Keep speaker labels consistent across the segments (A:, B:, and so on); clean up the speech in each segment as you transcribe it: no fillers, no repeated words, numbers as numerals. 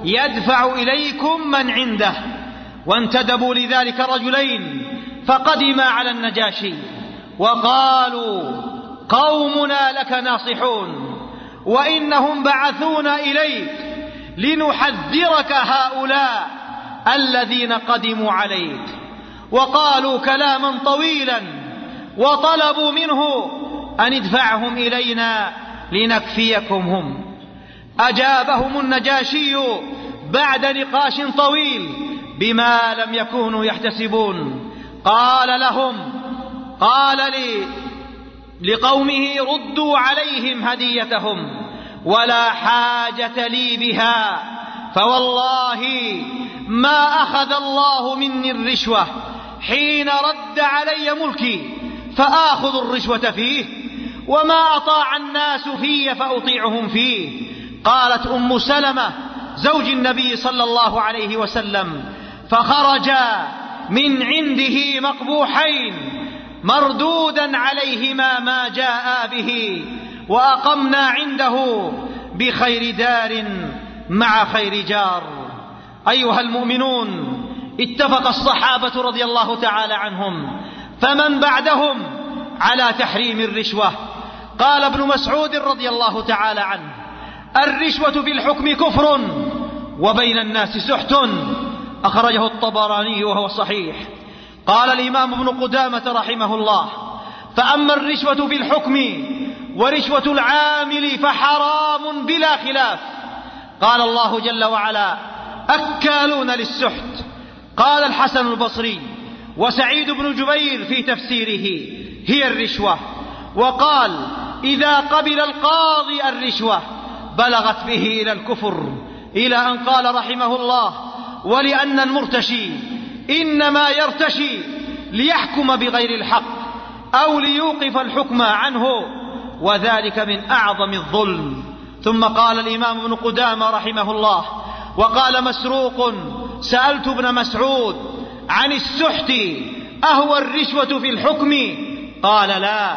A: يدفع إليكم من عنده. وانتدبوا لذلك رجلين فقدما على النجاشي وقالوا: قومنا لك ناصحون، وإنهم بعثونا إليك لنحذرك هؤلاء الذين قدموا عليك. وقالوا كلاما طويلا وطلبوا منه أن ادفعهم إلينا لنكفيكم هم. أجابهم النجاشي بعد نقاش طويل بما لم يكونوا يحتسبون. قال لقومه: ردوا عليهم هديتهم، ولا حاجة لي بها، فوالله ما أخذ الله مني الرشوة حين رد علي ملكي فآخذ الرشوة فيه، وما أطاع الناس في فأطيعهم فيه. قالت أم سلمة زوج النبي صلى الله عليه وسلم: فخرجا من عنده مقبوحين مردودا عليهما ما جاء به، وأقمنا عنده بخير دار مع خير جار. أيها المؤمنون، اتفق الصحابة رضي الله تعالى عنهم فمن بعدهم على تحريم الرشوة. قال ابن مسعود رضي الله تعالى عنه: الرشوة في الحكم كفر وبين الناس سحت، أخرجه الطبراني وهو صحيح. قال الإمام ابن قدامة رحمه الله: فأما الرشوة في الحكم ورشوة العامل فحرام بلا خلاف. قال الله جل وعلا: أكالون للسحت. قال الحسن البصري وسعيد بن جبير في تفسيره: هي الرشوة. وقال: إذا قبل القاضي الرشوة بلغت به إلى الكفر، إلى أن قال رحمه الله: ولأن المرتشي إنما يرتشي ليحكم بغير الحق أو ليوقف الحكم عنه، وذلك من أعظم الظلم. ثم قال الإمام ابن قدامة رحمه الله: وقال مسروق: سألت ابن مسعود عن السحت أهو الرشوة في الحكم؟ قال: لا،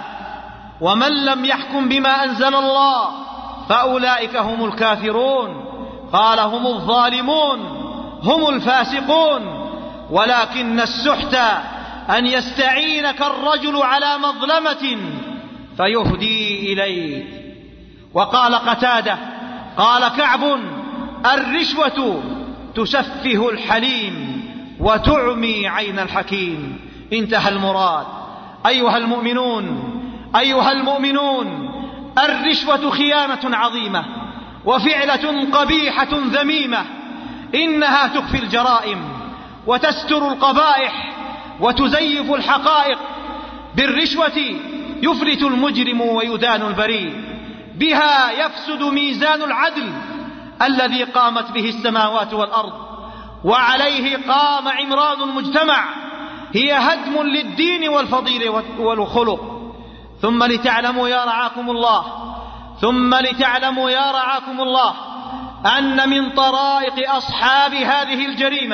A: ومن لم يحكم بما أنزل الله فأولئك هم الكافرون. قال: هم الظالمون، هم الفاسقون، ولكن السحت أن يستعينك الرجل على مظلمة فيهدي إليك. وقال قتادة: قال كعب: الرشوة تسفه الحليم وتعمي عين الحكيم. انتهى المراد. أيها المؤمنون، الرشوة خيانة عظيمة وفعلة قبيحة ذميمة، إنها تخفي الجرائم وتستر القبائح وتزيف الحقائق. بالرشوة يفلت المجرم ويدان البريء، بها يفسد ميزان العدل الذي قامت به السماوات والأرض، وعليه قام عمران المجتمع. هي هدم للدين والفضيلة والخلق. ثم لتعلموا يا رعاكم الله أن من طرائق أصحاب هذه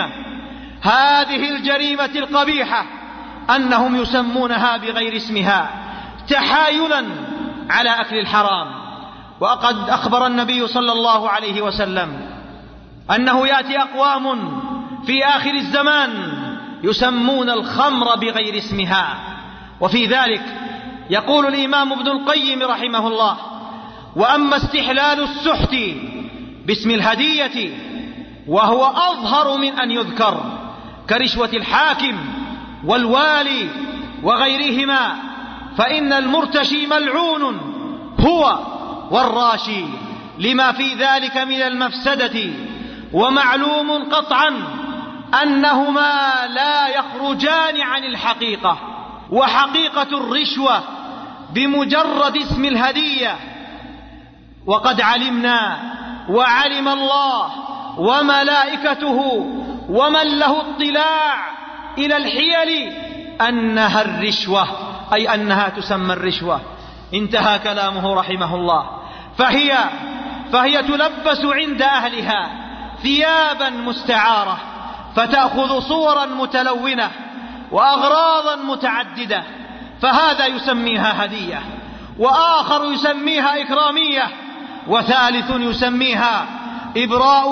A: الجريمة القبيحة أنهم يسمونها بغير اسمها تحايلا على أكل الحرام. وقد أخبر النبي صلى الله عليه وسلم أنه يأتي أقوام في آخر الزمان يسمون الخمر بغير اسمها. وفي ذلك يقول الإمام ابن القيم رحمه الله: وأما استحلال السحت باسم الهدية وهو أظهر من أن يذكر كرشوة الحاكم والوالي وغيرهما، فإن المرتشي ملعون هو والراشي لما في ذلك من المفسدة. ومعلوم قطعا أنهما لا يخرجان عن الحقيقة، وحقيقة الرشوة بمجرد اسم الهدية. وقد علمنا وعلم الله وملائكته ومن له اطلاع إلى الحيل أنها الرشوة، أي أنها تسمى الرشوة. انتهى كلامه رحمه الله. فهي تلبس عند أهلها ثيابا مستعارة، فتأخذ صورا متلونة وأغراضا متعددة، فهذا يسميها هدية، وآخر يسميها إكرامية، وثالث يسميها إبراء